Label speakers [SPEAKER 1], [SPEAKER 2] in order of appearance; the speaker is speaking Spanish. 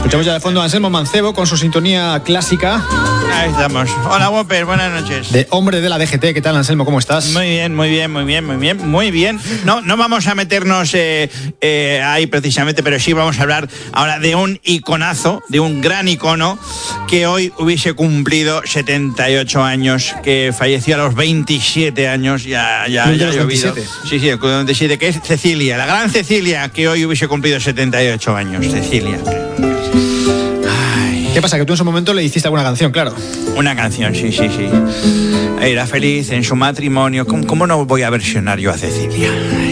[SPEAKER 1] Escuchamos ya de fondo a Anselmo Mancebo con su sintonía clásica.
[SPEAKER 2] Ahí estamos. Hola, Whopper, buenas noches.
[SPEAKER 1] De hombre de la DGT. ¿Qué tal, Anselmo? ¿Cómo estás?
[SPEAKER 2] Muy bien. No vamos a meternos ahí precisamente, pero sí vamos a hablar ahora de un iconazo, de un gran icono que hoy hubiese cumplido 78 años, que falleció a los 27 años, ya ha llovido.
[SPEAKER 1] 27.
[SPEAKER 2] Sí, el 27, que es Cecilia, la gran Cecilia, que hoy hubiese cumplido 78 años. Cecilia.
[SPEAKER 1] ¿Qué pasa? Que tú en su momento le hiciste alguna canción, claro.
[SPEAKER 2] Una canción, sí. Era feliz en su matrimonio. ¿Cómo no voy a versionar yo a Cecilia?